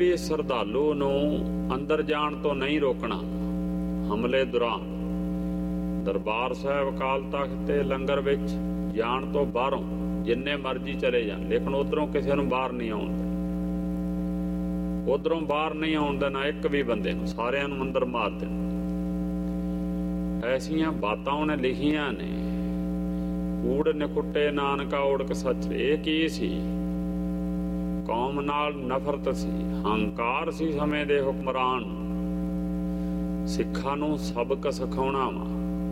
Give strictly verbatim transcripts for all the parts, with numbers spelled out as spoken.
ਵੀ ਸ਼ਰਧਾਲੂ ਨੂੰ ਅੰਦਰ ਜਾਣ ਤੋਂ ਨਹੀਂ ਰੋਕਣਾ। ਹਮਲੇ ਦੌਰਾਨ ਦਰਬਾਰ ਸਾਹਿਬ ਅਕਾਲ ਤਖਤ ਤੇ ਲੰਗਰ ਵਿੱਚ ਜਾਣ ਤੋਂ ਬਾਹਰੋਂ ਜਿੰਨੇ ਮਰਜ਼ੀ ਚਲੇ ਜਾਣ, ਲੇਕਿਨ ਉਧਰੋਂ ਕਿਸੇ ਨੂੰ ਬਾਹਰ ਨਹੀਂ ਆਉਣ ਦੇਣਾ। ਉਧਰੋਂ ਬਾਹਰ ਨਹੀਂ ਆਉਣ ਦੇਣਾ ਇੱਕ ਵੀ ਬੰਦੇ ਨੂੰ, ਸਾਰਿਆਂ ਨੂੰ ਅੰਦਰ ਮਾਰ ਦੇਣਾ। ਐਸੀਆਂ ਬਾਤਾਂ ਉਹਨੇ ਲਿਖੀਆਂ ਨੇ। ਕੂੜ ਨਿਕੁੱਟੇ ਨਾਨਕਾ ਓੜਕ ਸੱਚ। ਇਹ ਕੀ ਸੀ? ਕੌਮ ਨਾਲ ਨਫ਼ਰਤ ਸੀ, ਹੰਕਾਰ ਸੀ ਸਮੇਂ ਦੇ ਹੁਕਮਰਾਨ। ਸਿੱਖਾਂ ਨੂੰ ਸਬਕ ਸਿਖਾਉਣਾ ਵਾ।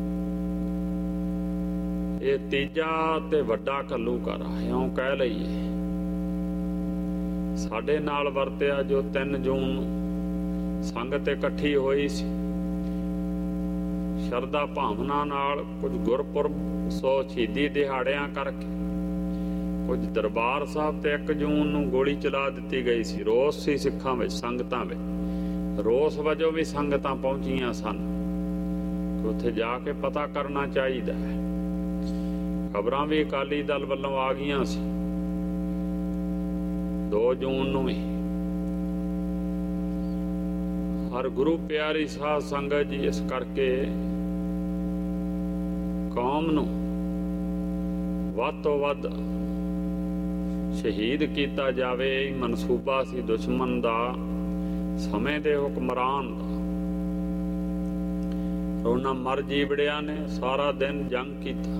ਇਹ ਤੀਜਾ ਤੇ ਵੱਡਾ ਘੱਲੂਘਾਰਾ ਇਉਂ ਕਹਿ ਲਈਏ। ਸਾਡੇ ਨਾਲ ਵਰਤਿਆ ਜੋ ਤਿੰਨ ਜੂਨ ਨੂੰ ਸੰਗਤ ਇਕੱਠੀ ਹੋਈ ਸੀ, ਸ਼ਰਧਾ ਭਾਵਨਾ ਨਾਲ, ਕੁਝ ਗੁਰਪੁਰਬ ਸੌ ਸ਼ਹੀਦੀ ਦਿਹਾੜਿਆਂ ਕਰਕੇ, ਕੁਝ ਦਰਬਾਰ ਸਾਹਿਬ ਤੇ ਇੱਕ ਜੂਨ ਨੂੰ ਗੋਲੀ ਚਲਾ ਦਿੱਤੀ ਗਈ ਸੀ। ਰੋਸ ਸੀ ਸਿੱਖਾਂ ਵਿੱਚ, ਸੰਗਤਾਂ ਵਿੱਚ। ਰੋਸ ਵਜੋਂ ਵੀ ਸੰਗਤਾਂ ਪਹੁੰਚੀਆਂ ਸਨ ਕਿ ਉੱਥੇ ਜਾ ਕੇ ਪਤਾ ਕਰਨਾ ਚਾਹੀਦਾ ਹੈ। ਖਬਰਾਂ ਵੀ ਅਕਾਲੀ ਦਲ ਵੱਲੋਂ ਆ ਗਈਆਂ ਸੀ ਦੋ ਜੂਨ ਨੂੰ ਹੀ। ਹਰ ਗੁਰੂ ਪਿਆਰੀ ਸਾਧ ਸੰਗਤ ਜੀ, ਇਸ ਕਰਕੇ ਕੌਮ ਨੂੰ ਵੱਧ ਤੋਂ ਵੱਧ ਸ਼ਹੀਦ ਕੀਤਾ ਜਾਵੇ, ਇਹ ਮਨਸੂਬਾ ਸੀ ਦੁਸ਼ਮਣ ਦਾ, ਸਮੇਂ ਦੇ ਹੁਕਮਰਾਨ ਦਾ। ਉਹਨਾਂ ਮਰ ਜੀਵੜਿਆਂ ਨੇ ਸਾਰਾ ਦਿਨ ਜੰਗ ਕੀਤਾ।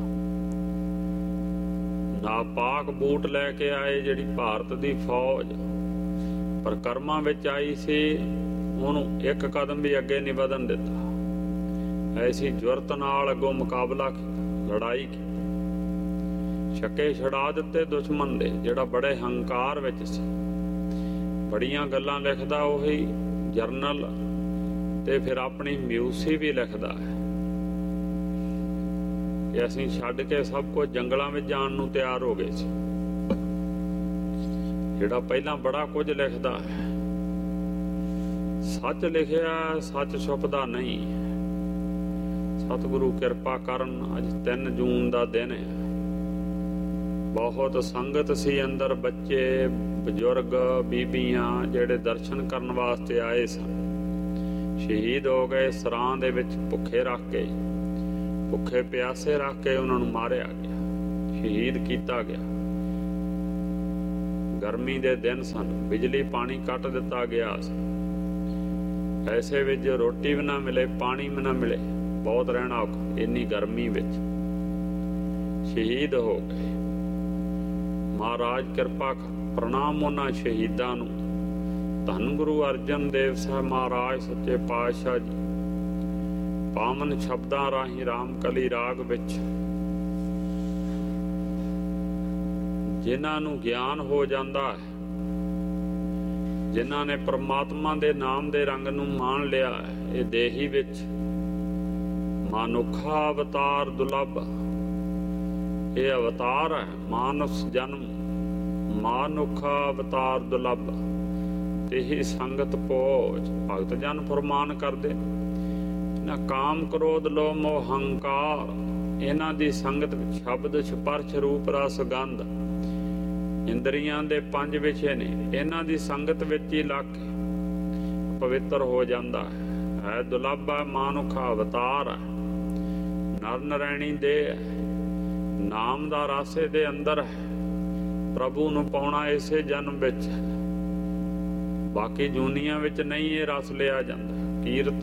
ਨਾਪਾਕ ਬੂਟ ਲੈ ਕੇ ਆਏ ਜਿਹੜੀ ਭਾਰਤ ਦੀ ਫੌਜ ਪਰਕਰਮਾਂ ਵਿੱਚ ਆਈ ਸੀ, ਉਹਨੂੰ ਇੱਕ ਕਦਮ ਵੀ ਅੱਗੇ ਨਹੀਂ ਵਧਣ ਦਿੱਤਾ। ਐਸੀ ਜੁਰਤ ਨਾਲ ਅੱਗੋਂ ਮੁਕਾਬਲਾ ਕੀਤਾ, ਲੜਾਈ ਕੀਤੀ। ਛੱਕੇ ਛੜਾ ਦਿੱਤੇ ਦੁਸ਼ਮਣ ਦੇ, ਜਿਹੜਾ ਬੜੇ ਹੰਕਾਰ ਵਿੱਚ ਸੀ। ਬੜੀਆਂ ਗੱਲਾਂ ਲਿਖਦਾ ਉਹੀ ਜਰਨਲ, ਤੇ ਫਿਰ ਆਪਣੀ ਮਿਊਸੀ ਵੀ ਲਿਖਦਾ ਹੈ ਕਿ ਅਸੀਂ ਛੱਡ ਕੇ ਸਭ ਕੁਝ ਜੰਗਲਾਂ ਵਿੱਚ ਜਾਣ ਨੂੰ ਤਿਆਰ ਹੋ ਗਏ ਸੀ। ਜਿਹੜਾ ਪਹਿਲਾਂ ਬੜਾ ਕੁਝ ਲਿਖਦਾ ਹੈ। ਸੱਚ ਲਿਖਿਆ, ਸੱਚ ਛੁਪਦਾ ਨਹੀਂ। ਸਤਿਗੁਰੂ ਕਿਰਪਾ ਕਰਨ, ਅੱਜ ਤਿੰਨ ਜੂਨ ਦਾ ਦਿਨ ਹੈ। ਬਹੁਤ ਸੰਗਤ ਸੀ ਅੰਦਰ, ਬੱਚੇ, ਬਜ਼ੁਰਗ, ਬੀਬੀਆਂ, ਜਿਹੜੇ ਦਰਸ਼ਨ ਕਰਨ ਵਾਸਤੇ ਆਏ ਸਨ। ਸ਼ਹੀਦ ਹੋ ਗਏ। ਸਰਾਂ ਦੇ ਵਿੱਚ ਭੁੱਖੇ ਰੱਖ ਕੇ, ਭੁੱਖੇ ਪਿਆਸੇ ਰੱਖ ਕੇ ਉਹਨਾਂ ਨੂੰ ਮਾਰਿਆ ਗਿਆ, ਸ਼ਹੀਦ ਕੀਤਾ ਗਿਆ। ਗਰਮੀ ਦੇ ਦਿਨ ਸਨ, ਬਿਜਲੀ ਪਾਣੀ ਕੱਟ ਦਿੱਤਾ ਗਿਆ ਸੀ। ਐਸੇ ਵਿੱਚ ਰੋਟੀ ਵੀ ਨਾ ਮਿਲੇ, ਪਾਣੀ ਵੀ ਨਾ ਮਿਲੇ, ਬਹੁਤ ਰਹਿਣਾ ਔਖਾ ਇੰਨੀ ਗਰਮੀ ਵਿੱਚ। ਸ਼ਹੀਦ ਹੋ ਗਏ। ਮਹਾਰਾਜ ਕਿਰਪਾ ਪ੍ਰਣਾਮ ਉਹਨਾਂ ਸ਼ਹੀਦਾਂ ਨੂੰ। ਧੰਨ ਗੁਰੂ ਅਰਜਨ ਦੇਵ ਸਾਹਿਬ ਮਹਾਰਾਜ ਸੱਚੇ ਪਾਤਸ਼ਾਹ ਜੀ ਪਾਵਨ ਸ਼ਬਦਾਂ ਰਾਹੀਂ ਰਾਮਕਲੀ ਰਾਗ ਵਿੱਚ ਜਿਨ੍ਹਾਂ ਨੂੰ ਗਿਆਨ ਹੋ ਜਾਂਦਾ ਹੈ, ਜਿਨ੍ਹਾਂ ਨੇ ਪ੍ਰਮਾਤਮਾ ਦੇ ਨਾਮ ਦੇ ਰੰਗ ਨੂੰ ਮਾਣ ਲਿਆ ਹੈ, ਇਹ ਦੇਹੀ ਵਿੱਚ ਮਨੁੱਖਾ ਅਵਤਾਰ ਦੁਰਲਭ। ਇਹ ਅਵਤਾਰ ਹੈ ਮਾਨਸ ਜਨਮ, ਮਨੁੱਖਾ ਅਵਤਾਰ ਦੁਰਲਭ। ਤੇ ਹੀ ਸੰਗਤ ਪੋਜ ਭਗਤ ਜਨ ਫਰਮਾਨ ਕਰਦੇ ਨਾ, ਕਾਮ ਕ੍ਰੋਧ ਲੋਭ ਮੋਹ ਹੰਕਾਰ। ਇਹਨਾਂ ਦੀ ਸੰਗਤ ਵਿੱਚ ਸ਼ਬਦ ਸਪਰਸ਼ ਰੂਪ ਰਸ ਗੰਧ ਇੰਦਰੀਆਂ ਦੇ ਪੰਜ ਵਿਸ਼ੇ ਨੇ। ਇਹਨਾਂ ਦੀ ਸੰਗਤ ਵਿੱਚ ਹੀ ਲੱਗ ਕੇ ਪਵਿੱਤਰ ਹੋ ਜਾਂਦਾ ਹੈ। ਹੈ ਦੁਰਲਭ ਹੈ, ਮਨੁੱਖਾ ਅਵਤਾਰ ਹੈ, ਨਰ ਨਰੈਣੀ ਦੇ ਨਾਮ ਦਾ ਰਾਸੇ ਦੇ ਅੰਦਰ ਹੈ। ਪ੍ਰਭੂ ਨੂੰ ਪਾਉਣਾ ਇਸੇ ਜਨਮ ਵਿੱਚ, ਬਾਕੀ ਜੂਨੀਆਂ ਵਿੱਚ ਨਹੀਂ ਇਹ ਰਸ ਲਿਆ ਜਾਂਦਾ। ਕੀਰਤ